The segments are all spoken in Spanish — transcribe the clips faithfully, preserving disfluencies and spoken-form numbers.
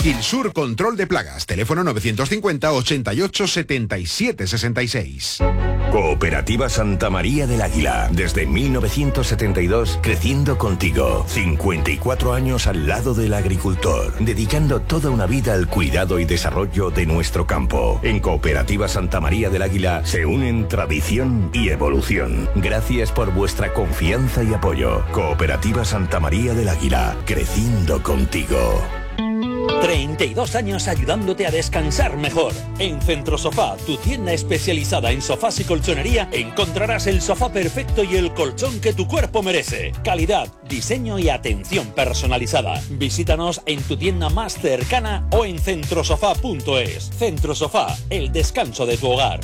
Gilsur Control de Plagas. Teléfono novecientos cincuenta, ochenta y ocho, setenta y siete, sesenta y seis. Cooperativa Santa María del Águila. Desde mil novecientos setenta y dos, creciendo contigo. cincuenta y cuatro años al lado del agricultor, dedicando toda una vida al cuidado y desarrollo de nuestro campo. En Cooperativa Santa María del Águila se unen tradición y evolución. Gracias por vuestra confianza y apoyo. Cooperativa Santa María del Águila, creciendo contigo. treinta y dos años ayudándote a descansar mejor. En Centro Sofá, tu tienda especializada en sofás y colchonería, encontrarás el sofá perfecto y el colchón que tu cuerpo merece. Calidad, diseño y atención personalizada. Visítanos en tu tienda más cercana o en centrosofá punto es. Centro Sofá, el descanso de tu hogar.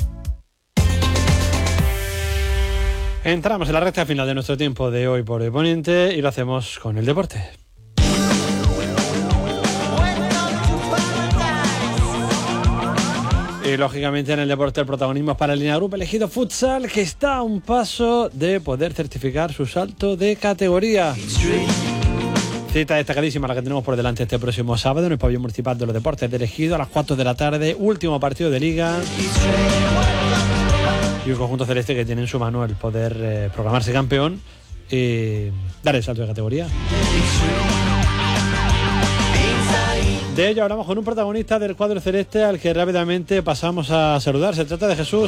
Entramos en la recta final de nuestro tiempo de Hoy por Hoy Poniente y lo hacemos con el deporte. Y lógicamente en el deporte el protagonismo es para el Línea Group Elegido Futsal, que está a un paso de poder certificar su salto de categoría. Cita destacadísima la que tenemos por delante este próximo sábado en el pabellón municipal de los deportes de Elegido a las cuatro de la tarde, último partido de liga. Y un conjunto celeste que tiene en su mano el poder eh, proclamarse campeón y dar el salto de categoría. De ello hablamos con un protagonista del cuadro celeste al que rápidamente pasamos a saludar. Se trata de Jesús.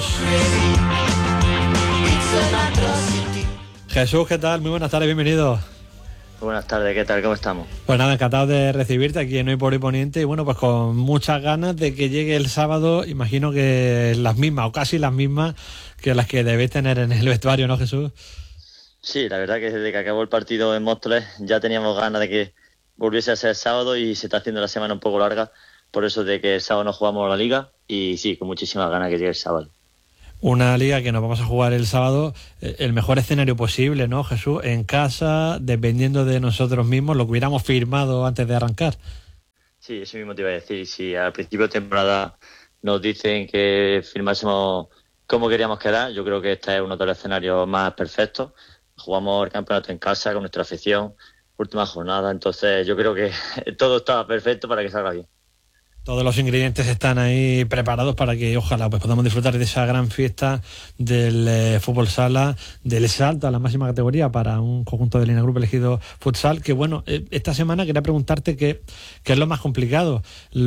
Jesús, ¿qué tal? Muy buenas tardes, bienvenido. Buenas tardes, ¿qué tal? ¿Cómo estamos? Pues nada, encantado de recibirte aquí en Hoy por Hoy Poniente y bueno, pues con muchas ganas de que llegue el sábado, imagino que las mismas o casi las mismas que las que debéis tener en el vestuario, ¿no, Jesús? Sí, la verdad que desde que acabó el partido en Móstoles ya teníamos ganas de que volviese a ser sábado y se está haciendo la semana un poco larga, por eso de que el sábado no jugamos la liga y sí, con muchísimas ganas que llegue el sábado. Una liga que nos vamos a jugar el sábado, el mejor escenario posible, ¿no, Jesús? En casa, dependiendo de nosotros mismos, lo que hubiéramos firmado antes de arrancar. Sí, eso mismo te iba a decir. Si al principio de temporada nos dicen que firmásemos como queríamos quedar, yo creo que este es uno de los escenarios más perfectos. Jugamos el campeonato en casa con nuestra afición, última jornada, entonces yo creo que todo está perfecto para que salga bien. Todos los ingredientes están ahí preparados para que ojalá pues podamos disfrutar de esa gran fiesta del eh, fútbol sala, del salto a la máxima categoría para un conjunto de Línea Group Elegido Futsal, que bueno, eh, esta semana quería preguntarte qué, qué es lo más complicado,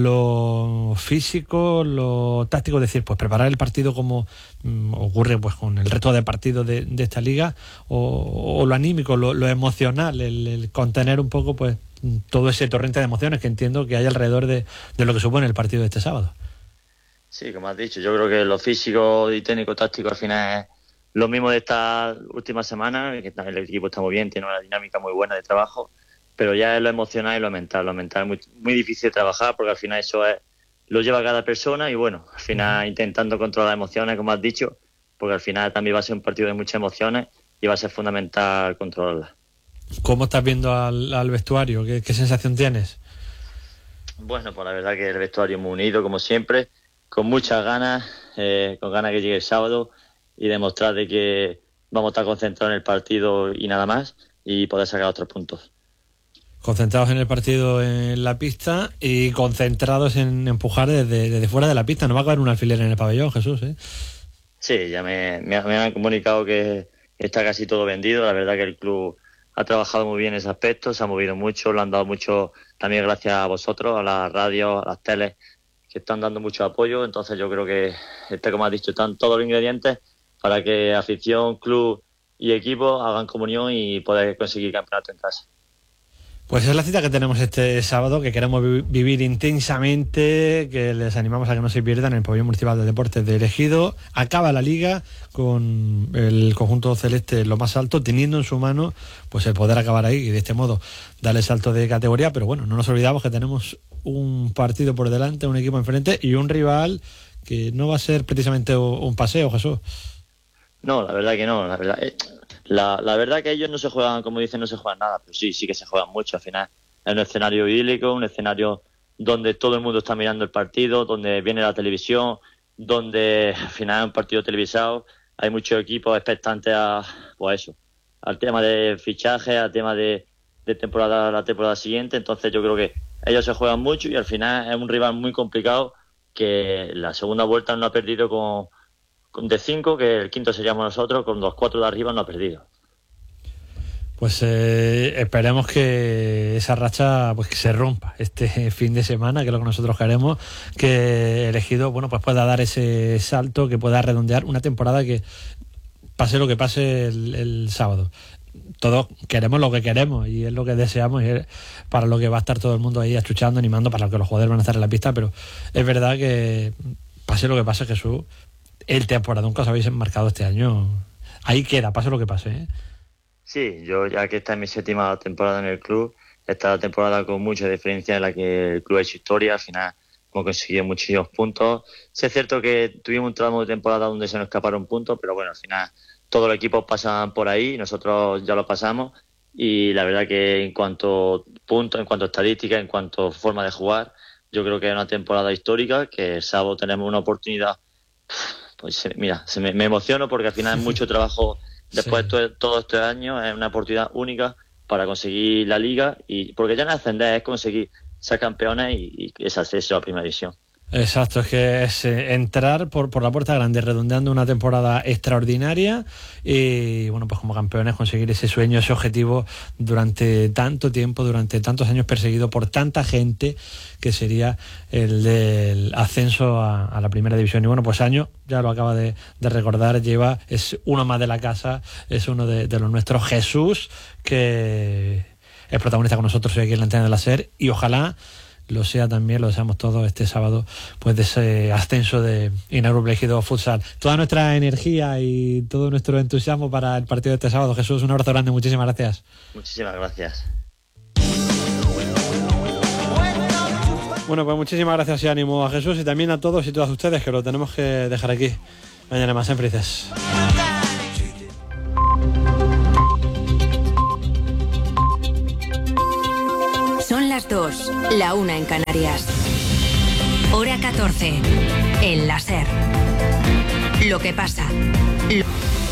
lo físico, lo táctico, es decir, pues preparar el partido como mm, ocurre pues con el resto de partidos de, de esta liga, o, o lo anímico, lo, lo emocional, el, el contener un poco pues todo ese torrente de emociones que entiendo que hay alrededor de, de lo que supone el partido de este sábado. Sí, como has dicho, yo creo que lo físico y técnico táctico al final es lo mismo de esta última semana, que el equipo está muy bien, tiene una dinámica muy buena de trabajo, pero ya es lo emocional y lo mental. Lo mental es muy, muy difícil de trabajar porque al final eso es lo lleva cada persona y bueno, al final intentando controlar las emociones, como has dicho, porque al final también va a ser un partido de muchas emociones y va a ser fundamental controlarlas. ¿Cómo estás viendo al, al vestuario? ¿Qué, ¿Qué sensación tienes? Bueno, pues la verdad que el vestuario muy unido, como siempre, con muchas ganas, eh, con ganas que llegue el sábado y demostrar de que vamos a estar concentrados en el partido y nada más y poder sacar otros puntos. Concentrados en el partido en la pista y concentrados en empujar desde, desde fuera de la pista. No va a caber un alfiler en el pabellón, Jesús, ¿eh? Sí, ya me, me, me han comunicado que está casi todo vendido. La verdad que el club ha trabajado muy bien ese aspecto, se ha movido mucho, lo han dado mucho también gracias a vosotros, a las radios, a las teles, que están dando mucho apoyo. Entonces yo creo que, este, como has dicho, están todos los ingredientes para que afición, club y equipo hagan comunión y poder conseguir campeonato en casa. Pues es la cita que tenemos este sábado, que queremos vi- vivir intensamente, que les animamos a que no se pierdan en el Pabellón Municipal de Deportes de Elegido. Acaba la liga con el conjunto celeste lo más alto, teniendo en su mano pues el poder acabar ahí y de este modo darle salto de categoría. Pero bueno, no nos olvidamos que tenemos un partido por delante, un equipo enfrente y un rival que no va a ser precisamente un paseo, Jesús. No, la verdad que no, la verdad... Eh... La, la verdad que ellos no se juegan, como dicen, no se juegan nada, pero sí, sí que se juegan mucho. Al final es un escenario idílico, un escenario donde todo el mundo está mirando el partido, donde viene la televisión, donde al final es un partido televisado, hay muchos equipos expectantes a, pues eso, al tema de fichaje, al tema de, de temporada la temporada siguiente. Entonces yo creo que ellos se juegan mucho y al final es un rival muy complicado, que la segunda vuelta no ha perdido con, con de cinco, que el quinto seríamos nosotros, con los cuatro de arriba no ha perdido. Pues eh, esperemos que esa racha pues que se rompa este fin de semana, que es lo que nosotros queremos, que el Ejido, bueno, pues pueda dar ese salto, que pueda redondear una temporada que pase lo que pase el, el sábado. Todos queremos lo que queremos y es lo que deseamos y es para lo que va a estar todo el mundo ahí achuchando, animando, para lo que los jugadores van a estar en la pista, pero es verdad que pase lo que pase, Jesús, el temporadón que os habéis enmarcado este año, ahí queda, pase lo que pase, ¿eh? Sí, yo ya que esta es mi séptima temporada en el club, esta temporada con mucha diferencia en la que el club ha hecho historia, al final hemos conseguido muchísimos puntos. Sí, es cierto que tuvimos un tramo de temporada donde se nos escaparon puntos, pero bueno, al final todos los equipos pasan por ahí, nosotros ya lo pasamos y la verdad que en cuanto a puntos, en cuanto a estadística, en cuanto a forma de jugar, yo creo que es una temporada histórica, que el sábado tenemos una oportunidad. Pues mira, se me, me emociono porque al final es mucho trabajo. Después sí. de todo este año es una oportunidad única para conseguir la liga, y porque ya no ascender, es conseguir ser campeones y, y ese acceso a primera división. Exacto, es que es eh, entrar por, por la puerta grande, redondeando una temporada extraordinaria y bueno, pues como campeones conseguir ese sueño, ese objetivo durante tanto tiempo, durante tantos años perseguido por tanta gente, que sería el del ascenso a, a la primera división. Y bueno, pues año, ya lo acaba de, de recordar, lleva, es uno más de la casa, es uno de, de los nuestros, Jesús, que es protagonista con nosotros hoy aquí en la antena de la SER, y ojalá lo sea también, lo deseamos todos este sábado, pues de ese ascenso de Inaugurable Ejido Futsal. Toda nuestra energía y todo nuestro entusiasmo para el partido de este sábado. Jesús, un abrazo grande, muchísimas gracias. Muchísimas gracias. Bueno, pues muchísimas gracias y ánimo a Jesús y también a todos y todas ustedes, que lo tenemos que dejar aquí. Mañana más en Felices. Son las dos, la una en Canarias. Hora catorce, en la SER. Lo que pasa. Lo...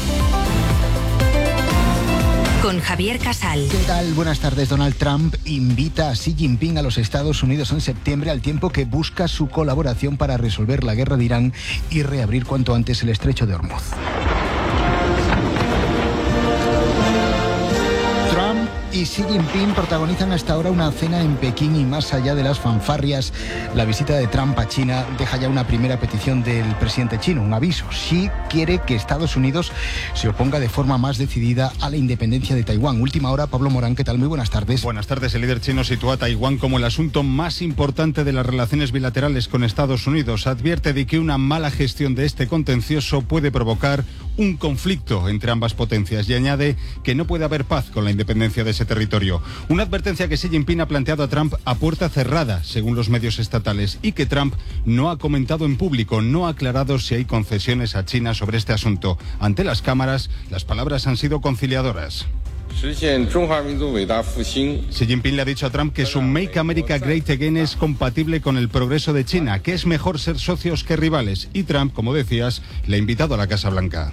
Con Javier Casal. ¿Qué tal? Buenas tardes. Donald Trump invita a Xi Jinping a los Estados Unidos en septiembre, al tiempo que busca su colaboración para resolver la guerra de Irán y reabrir cuanto antes el estrecho de Hormuz. Y Xi Jinping protagonizan hasta ahora una cena en Pekín, y más allá de las fanfarrias, la visita de Trump a China deja ya una primera petición del presidente chino, un aviso. Xi quiere que Estados Unidos se oponga de forma más decidida a la independencia de Taiwán. Última hora, Pablo Morán, ¿qué tal? Muy buenas tardes. Buenas tardes. El líder chino sitúa a Taiwán como el asunto más importante de las relaciones bilaterales con Estados Unidos. Advierte de que una mala gestión de este contencioso puede provocar un conflicto entre ambas potencias y añade que no puede haber paz con la independencia de ese territorio. Una advertencia que Xi Jinping ha planteado a Trump a puerta cerrada, según los medios estatales, y que Trump no ha comentado en público, no ha aclarado si hay concesiones a China sobre este asunto. Ante las cámaras, las palabras han sido conciliadoras. Xi Jinping le ha dicho a Trump que su Make America Great Again es compatible con el progreso de China, que es mejor ser socios que rivales. Y Trump, como decías, le ha invitado a la Casa Blanca.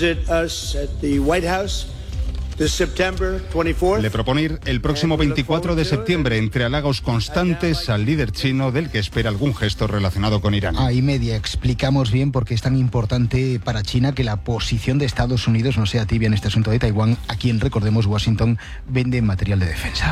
Le propone ir el próximo veinticuatro de septiembre, entre halagos constantes al líder chino, del que espera algún gesto relacionado con Irán. Ahí media explicamos bien por qué es tan importante para China que la posición de Estados Unidos no sea tibia en este asunto de Taiwán, a quien, recordemos, Washington vende material de defensa.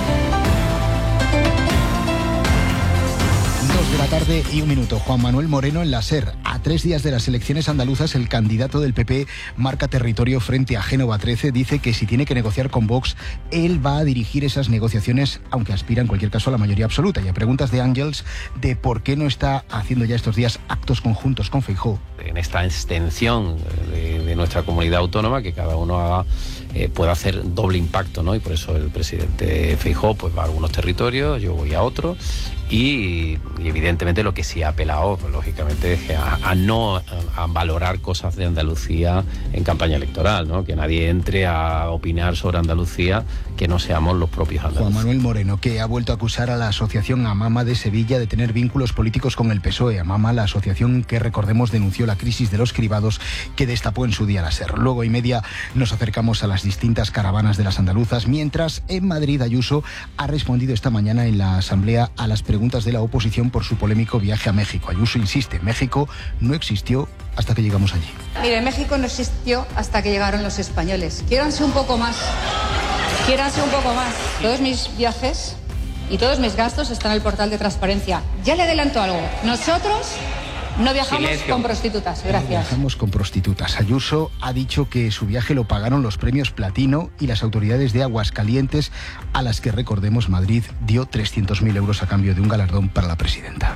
De la tarde y un minuto. Juan Manuel Moreno en la SER. A tres días de las elecciones andaluzas, el candidato del P P marca territorio frente a Génova trece. Dice que si tiene que negociar con Vox, él va a dirigir esas negociaciones, aunque aspira en cualquier caso a la mayoría absoluta. Y a preguntas de Ángels de por qué no está haciendo ya estos días actos conjuntos con Feijóo. En esta extensión de, de nuestra comunidad autónoma, que cada uno haga, eh, pueda hacer doble impacto, ¿no? Y por eso el presidente Feijóo pues va a algunos territorios, yo voy a otros. Y, y evidentemente lo que sí ha apelado, pues, lógicamente, es a, a no a, a valorar cosas de Andalucía en campaña electoral, ¿no? Que nadie entre a opinar sobre Andalucía que no seamos los propios andaluces. Juan Manuel Moreno, que ha vuelto a acusar a la asociación Amama de Sevilla de tener vínculos políticos con el P S O E. Amama, la asociación que, recordemos, denunció la crisis de los cribados que destapó en su día la SER. Luego y media nos acercamos a las las distintas caravanas de las andaluzas, mientras en Madrid Ayuso ha respondido esta mañana en la Asamblea a las preguntas de la oposición por su polémico viaje a México. Ayuso insiste, México no existió hasta que llegamos allí. Mire, México no existió hasta que llegaron los españoles. Quiéranse un poco más. Quiéranse un poco más. Todos mis viajes y todos mis gastos están en el portal de transparencia. Ya le adelanto algo. Nosotros no viajamos Silencio. con prostitutas. Gracias. No viajamos con prostitutas. Ayuso ha dicho que su viaje lo pagaron los premios Platino y las autoridades de Aguascalientes, a las que, recordemos, Madrid dio trescientos mil euros a cambio de un galardón para la presidenta.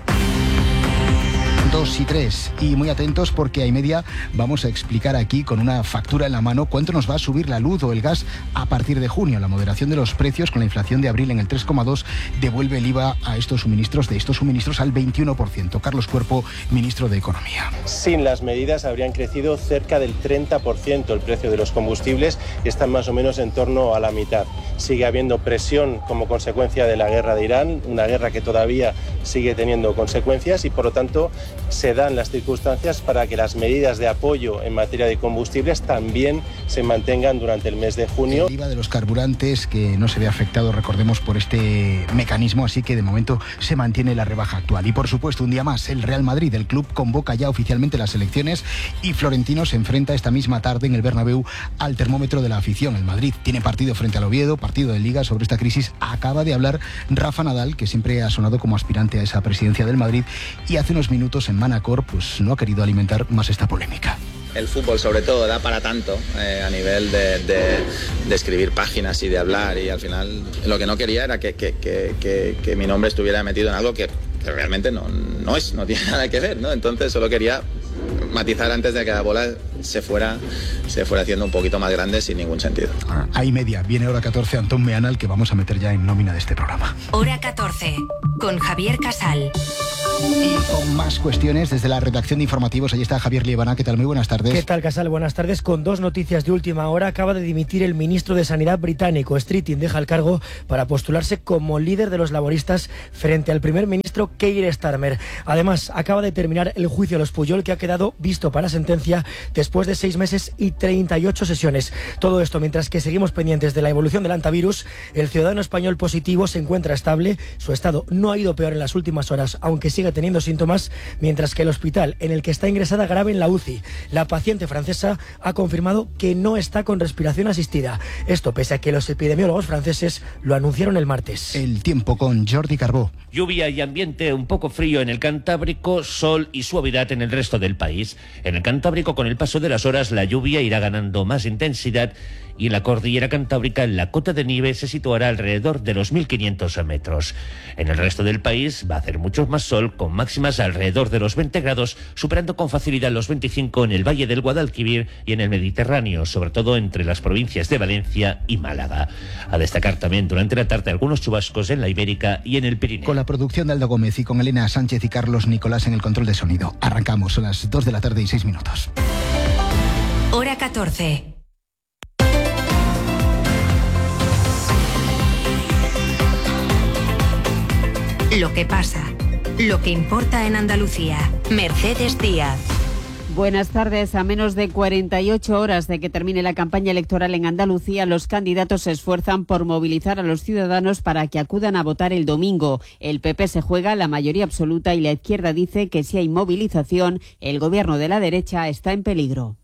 Dos y tres, y muy atentos porque a y media vamos a explicar aquí con una factura en la mano cuánto nos va a subir la luz o el gas a partir de junio. La moderación de los precios con la inflación de abril en el tres coma dos devuelve el I V A a estos suministros, de estos suministros al veintiuno por ciento. Carlos Cuerpo, ministro de Economía. Sin las medidas habrían crecido cerca del treinta por ciento el precio de los combustibles y están más o menos en torno a la mitad. Sigue habiendo presión como consecuencia de la guerra de Irán, una guerra que todavía sigue teniendo consecuencias y por lo tanto se dan las circunstancias para que las medidas de apoyo en materia de combustibles también se mantengan durante el mes de junio. El I V A de los carburantes que no se ve afectado, recordemos, por este mecanismo, así que de momento se mantiene la rebaja actual. Y por supuesto, un día más, el Real Madrid, el club, convoca ya oficialmente las elecciones y Florentino se enfrenta esta misma tarde en el Bernabéu al termómetro de la afición. El Madrid tiene partido frente al Oviedo, partido de Liga. Sobre esta crisis acaba de hablar Rafa Nadal, que siempre ha sonado como aspirante a esa presidencia del Madrid, y hace unos minutos en Manacor pues no ha querido alimentar más esta polémica. El fútbol sobre todo da para tanto eh, a nivel de, de, de escribir páginas y de hablar, y al final lo que no quería era que, que, que, que, que mi nombre estuviera metido en algo que, que realmente no, no es, no tiene nada que ver, ¿no? Entonces solo quería matizar antes de que la bola se fuera, se fuera haciendo un poquito más grande sin ningún sentido. A y media, viene hora catorce, Antón Meana, el que vamos a meter ya en nómina de este programa. Hora catorce, con Javier Casal. Y con más cuestiones desde la redacción de informativos, allí está Javier Liebana. ¿Qué tal? Muy buenas tardes. ¿Qué tal, Casal? Buenas tardes. Con dos noticias de última hora, acaba de dimitir el ministro de Sanidad británico. Streeting deja el cargo para postularse como líder de los laboristas frente al primer ministro Keir Starmer. Además, acaba de terminar el juicio a los Puyol, que ha quedado visto para sentencia después de seis meses y treinta y ocho sesiones. Todo esto mientras que seguimos pendientes de la evolución del antivirus. El ciudadano español positivo se encuentra estable. Su estado no ha ido peor en las últimas horas, aunque sigue teniendo síntomas, mientras que el hospital en el que está ingresada grave en la U C I, la paciente francesa, ha confirmado que no está con respiración asistida. Esto pese a que los epidemiólogos franceses lo anunciaron el martes. El tiempo con Jordi Carbó. Lluvia y ambiente un poco frío en el Cantábrico, sol y suavidad en el resto del país. En el Cantábrico, con el paso de las horas, la lluvia irá ganando más intensidad y en la cordillera cantábrica la cota de nieve se situará alrededor de los mil quinientos metros. En el resto del país va a hacer mucho más sol, con máximas alrededor de los veinte grados, superando con facilidad los veinticinco en el Valle del Guadalquivir y en el Mediterráneo, sobre todo entre las provincias de Valencia y Málaga. A destacar también durante la tarde algunos chubascos en la Ibérica y en el Pirineo. Con la producción de Aldo Gómez y con Elena Sánchez y Carlos Nicolás en el control de sonido. Arrancamos, son las dos de la tarde y seis minutos. Hora catorce. Lo que pasa, lo que importa en Andalucía. Mercedes Díaz. Buenas tardes. A menos de cuarenta y ocho horas de que termine la campaña electoral en Andalucía, los candidatos se esfuerzan por movilizar a los ciudadanos para que acudan a votar el domingo. El P P se juega la mayoría absoluta y la izquierda dice que si hay movilización, el gobierno de la derecha está en peligro.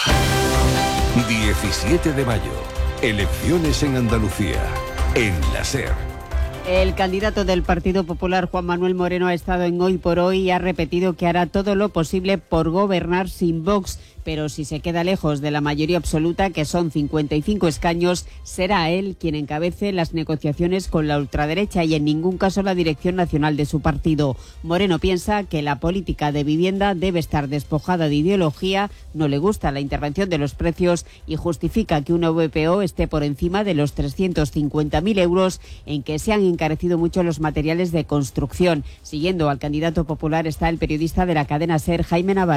diecisiete de mayo. Elecciones en Andalucía. En la SER. El candidato del Partido Popular, Juan Manuel Moreno, ha estado en Hoy por Hoy y ha repetido que hará todo lo posible por gobernar sin Vox, pero si se queda lejos de la mayoría absoluta, que son cincuenta y cinco escaños, será él quien encabece las negociaciones con la ultraderecha y en ningún caso la dirección nacional de su partido. Moreno piensa que la política de vivienda debe estar despojada de ideología, no le gusta la intervención de los precios y justifica que una V P O esté por encima de los trescientos cincuenta mil euros, en que se han encarecido mucho los materiales de construcción. Siguiendo al candidato popular está el periodista de la cadena SER, Jaime Navarro.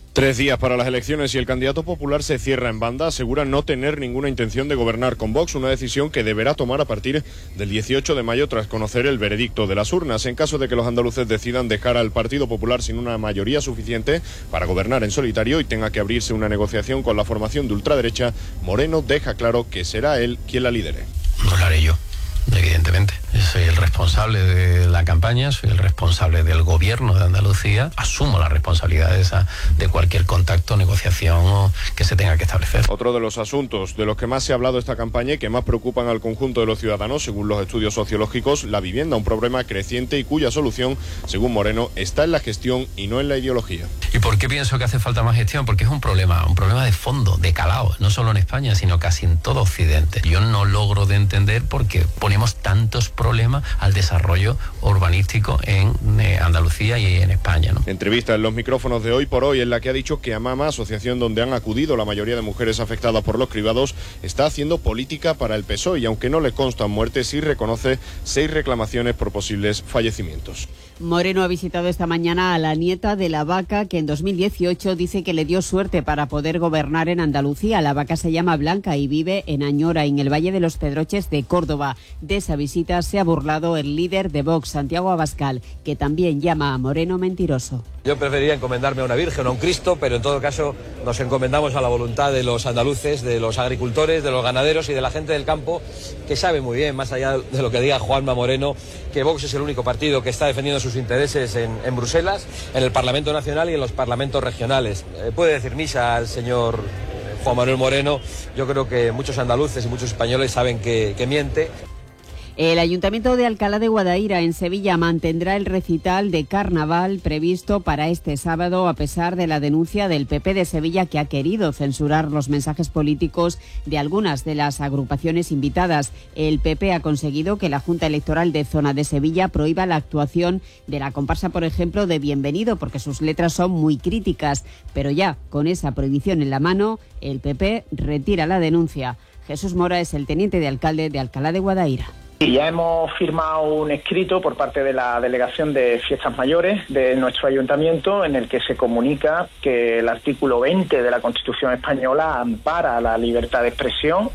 Tres días para las elecciones y el candidato popular se cierra en banda, asegura no tener ninguna intención de gobernar con Vox, una decisión que deberá tomar a partir del dieciocho de mayo tras conocer el veredicto de las urnas. En caso de que los andaluces decidan dejar al Partido Popular sin una mayoría suficiente para gobernar en solitario y tenga que abrirse una negociación con la formación de ultraderecha, Moreno deja claro que será él quien la lidere. No lo haré yo, evidentemente. Yo soy el responsable de la campaña, soy el responsable del gobierno de Andalucía, asumo la responsabilidad de, esa, de cualquier contacto, negociación que se tenga que establecer. Otro de los asuntos de los que más se ha hablado esta campaña y que más preocupan al conjunto de los ciudadanos, según los estudios sociológicos, la vivienda, un problema creciente y cuya solución, según Moreno, está en la gestión y no en la ideología. ¿Y por qué pienso que hace falta más gestión? Porque es un problema, un problema de fondo, de calado, no solo en España, sino casi en todo Occidente. Yo no logro de entender por qué ponemos tantos problemas al desarrollo urbanístico en eh, Andalucía y en España, ¿no? Entrevista en los micrófonos de Hoy por Hoy en la que ha dicho que AMAMA, asociación donde han acudido la mayoría de mujeres afectadas por los cribados, está haciendo política para el P S O E y aunque no le constan muertes, sí reconoce seis reclamaciones por posibles fallecimientos. Moreno ha visitado esta mañana a la nieta de la vaca que en dos mil dieciocho dice que le dio suerte para poder gobernar en Andalucía. La vaca se llama Blanca y vive en Añora, en el Valle de los Pedroches de Córdoba. De esa visita se ha burlado el líder de Vox, Santiago Abascal, que también llama a Moreno mentiroso. Yo preferiría encomendarme a una virgen o a un Cristo, pero en todo caso nos encomendamos a la voluntad de los andaluces, de los agricultores, de los ganaderos y de la gente del campo, que sabe muy bien, más allá de lo que diga Juanma Moreno, que Vox es el único partido que está defendiendo sus intereses en, en Bruselas, en el Parlamento Nacional y en los parlamentos regionales. Eh, puede decir misa al señor Juan Manuel Moreno. Yo creo que muchos andaluces y muchos españoles saben que, que miente. El Ayuntamiento de Alcalá de Guadaira, en Sevilla, mantendrá el recital de carnaval previsto para este sábado, a pesar de la denuncia del P P de Sevilla, que ha querido censurar los mensajes políticos de algunas de las agrupaciones invitadas. El P P ha conseguido que la Junta Electoral de Zona de Sevilla prohíba la actuación de la comparsa, por ejemplo, de Bienvenido, porque sus letras son muy críticas. Pero ya, con esa prohibición en la mano, el P P retira la denuncia. Jesús Mora es el teniente de alcalde de Alcalá de Guadaira. Y ya hemos firmado un escrito por parte de la Delegación de Fiestas Mayores de nuestro ayuntamiento en el que se comunica que el artículo veinte de la Constitución española ampara la libertad de expresión.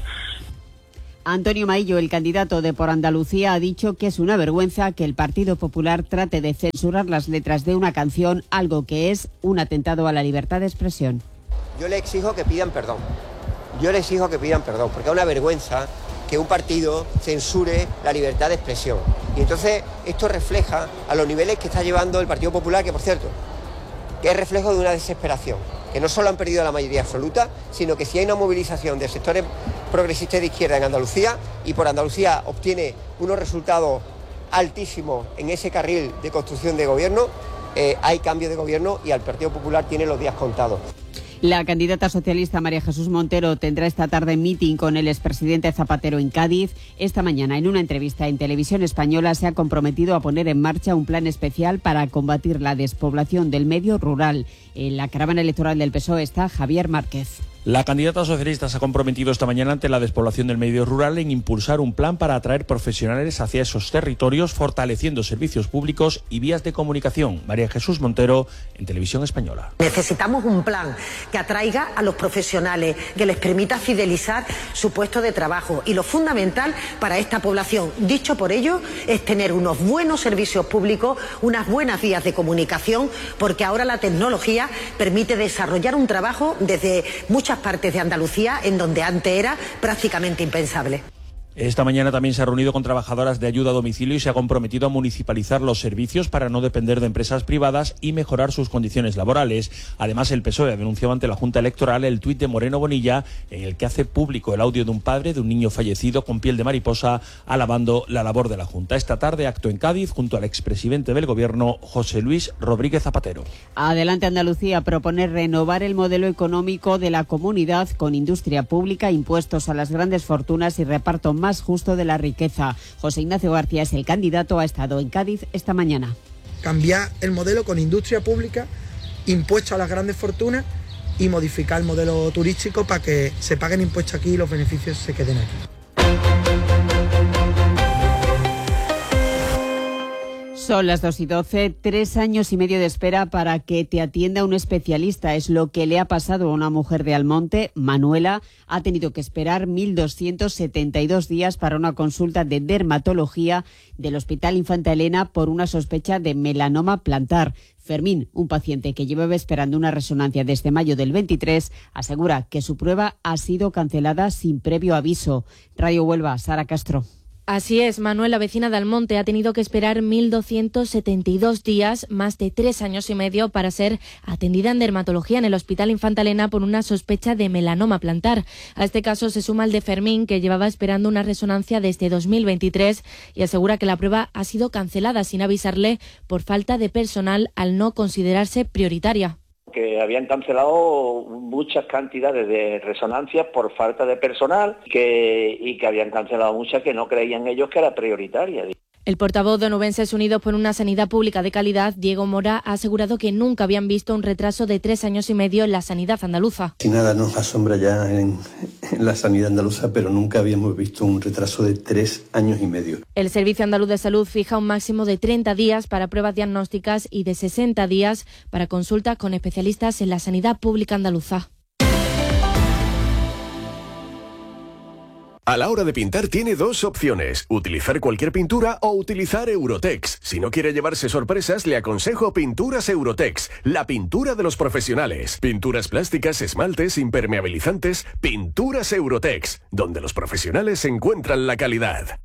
Antonio Maillo, el candidato de Por Andalucía, ha dicho que es una vergüenza que el Partido Popular trate de censurar las letras de una canción, algo que es un atentado a la libertad de expresión. Yo le exijo que pidan perdón. Yo le exijo que pidan perdón, porque es una vergüenza que un partido censure la libertad de expresión. Y entonces esto refleja a los niveles que está llevando el Partido Popular, que por cierto, que es reflejo de una desesperación, que no solo han perdido la mayoría absoluta, sino que si hay una movilización de sectores progresistas de izquierda en Andalucía y Por Andalucía obtiene unos resultados altísimos en ese carril de construcción de gobierno, eh, hay cambio de gobierno y al Partido Popular tiene los días contados. La candidata socialista María Jesús Montero tendrá esta tarde meeting con el expresidente Zapatero en Cádiz. Esta mañana, en una entrevista en Televisión Española, se ha comprometido a poner en marcha un plan especial para combatir la despoblación del medio rural. En la caravana electoral del P S O E está Javier Márquez. La candidata socialista se ha comprometido esta mañana ante la despoblación del medio rural en impulsar un plan para atraer profesionales hacia esos territorios, fortaleciendo servicios públicos y vías de comunicación. María Jesús Montero, en Televisión Española. Necesitamos un plan que atraiga a los profesionales, que les permita fidelizar su puesto de trabajo. Y lo fundamental para esta población, dicho por ello, es tener unos buenos servicios públicos, unas buenas vías de comunicación, porque ahora la tecnología permite desarrollar un trabajo desde muchas partes de Andalucía en donde antes era prácticamente impensable. Esta mañana también se ha reunido con trabajadoras de ayuda a domicilio y se ha comprometido a municipalizar los servicios para no depender de empresas privadas y mejorar sus condiciones laborales. Además, el P S O E ha denunciado ante la Junta Electoral el tuit de Moreno Bonilla en el que hace público el audio de un padre de un niño fallecido con piel de mariposa alabando la labor de la Junta. Esta tarde, acto en Cádiz junto al expresidente del Gobierno, José Luis Rodríguez Zapatero. Adelante Andalucía propone renovar el modelo económico de la comunidad con industria pública, impuestos a las grandes fortunas y reparto más más justo de la riqueza. José Ignacio García es el candidato, ha estado en Cádiz esta mañana. Cambiar el modelo con industria pública, impuestos a las grandes fortunas y modificar el modelo turístico para que se paguen impuestos aquí y los beneficios se queden aquí. Son las dos y doce, tres años y medio de espera para que te atienda un especialista. Es lo que le ha pasado a una mujer de Almonte. Manuela ha tenido que esperar mil doscientos setenta y dos días para una consulta de dermatología del Hospital Infanta Elena por una sospecha de melanoma plantar. Fermín, un paciente que llevaba esperando una resonancia desde mayo del veintitrés, asegura que su prueba ha sido cancelada sin previo aviso. Radio Huelva, Sara Castro. Así es, Manuela, vecina de Almonte, ha tenido que esperar mil doscientos setenta y dos días, más de tres años y medio, para ser atendida en dermatología en el Hospital Infanta Elena por una sospecha de melanoma plantar. A este caso se suma el de Fermín, que llevaba esperando una resonancia desde dos mil veintitrés y asegura que la prueba ha sido cancelada sin avisarle por falta de personal al no considerarse prioritaria. Que habían cancelado muchas cantidades de resonancias por falta de personal que, y que habían cancelado muchas que no creían ellos que era prioritaria. El portavoz de Onubenses Unidos por una Sanidad Pública de Calidad, Diego Mora, ha asegurado que nunca habían visto un retraso de tres años y medio en la sanidad andaluza. Si nada nos asombra ya en, en la sanidad andaluza, pero nunca habíamos visto un retraso de tres años y medio. El Servicio Andaluz de Salud fija un máximo de treinta días para pruebas diagnósticas y de sesenta días para consultas con especialistas en la sanidad pública andaluza. A la hora de pintar tiene dos opciones, utilizar cualquier pintura o utilizar Eurotex. Si no quiere llevarse sorpresas, le aconsejo Pinturas Eurotex, la pintura de los profesionales. Pinturas plásticas, esmaltes, impermeabilizantes, Pinturas Eurotex, donde los profesionales encuentran la calidad.